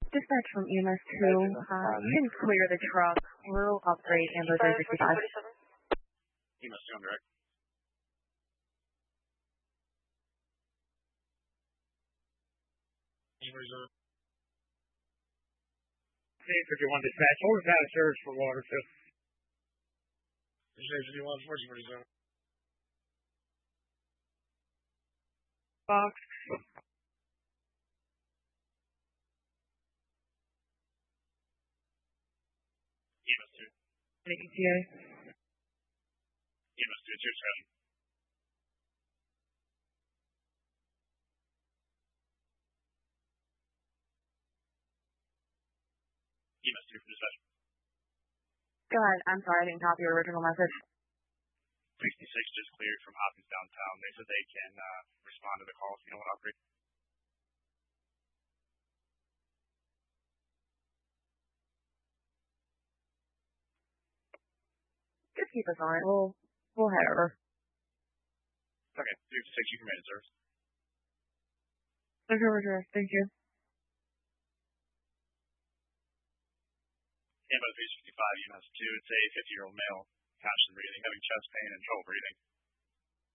Dispatch from EMS 2. You can clear the truck. We'll upgrade Amber 365. EMS 2 on direct. Hey, 51 dispatch. Hold us out of service for water, too. Box. EMS 2. ETA. EMS 2, it's your discretion. EMS 2 from dispatch. Go ahead. I'm sorry, I didn't copy your original message. 66 just cleared from Hopkins downtown. They said they can respond to the calls. You know what, operate? Just keep us on it. We'll head over. Okay, 66, you can remain in service. Roger. Thank you. Amber 365, EMS 2. It's a 50-year-old male, conscious breathing, having chest pain and trouble breathing.